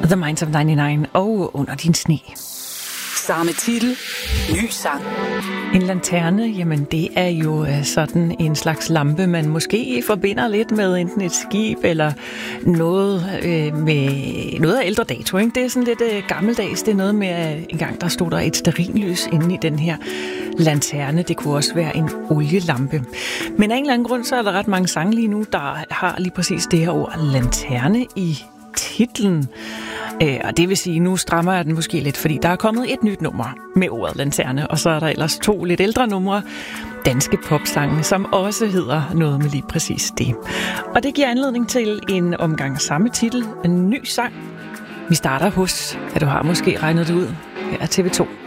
The Minds of 99 og Under din sne. Samme titel, ny sang. En lanterne, jamen det er jo sådan en slags lampe, man måske forbinder lidt med enten et skib eller noget med noget af ældre dato. Ikke? Det er sådan lidt gammeldags. Det er noget med, at engang der stod der et stearinlys inde i den her lanterne. Det kunne også være en olielampe. Men af en eller anden grund, så er der ret mange sange lige nu, der har lige præcis det her ord lanterne i titlen. Og det vil sige, nu strammer jeg den måske lidt, fordi der er kommet et nyt nummer med ordet lanterne, og så er der ellers 2 lidt ældre numre, danske popsange, som også hedder noget med lige præcis det. Og det giver anledning til en omgang samme titel, en ny sang. Vi starter hos, at du har måske regnet det ud, her er TV2.